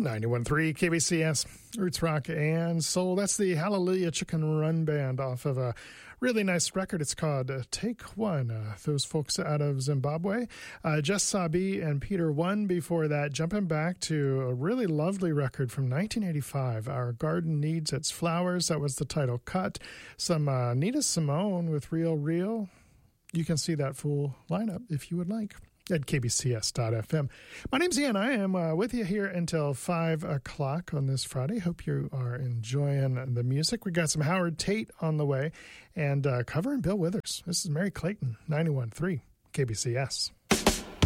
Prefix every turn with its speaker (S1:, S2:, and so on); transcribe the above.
S1: 91.3 KBCS, Roots Rock and Soul. That's the Hallelujah Chicken Run Band off of a really nice record. It's called Take One. Those folks out of Zimbabwe. Just Sabi and Peter One before that. Jumping back to a really lovely record from 1985, Our Garden Needs Its Flowers. That was the title cut. Some Nina Simone with Real Real. You can see that full lineup if you would like at kbcs.fm. My name's Ian. I am with you here until 5 o'clock on this Friday. Hope you are enjoying the music. We got some Howard Tate on the way and covering Bill Withers. This is Mary Clayton, 91.3 KBCS.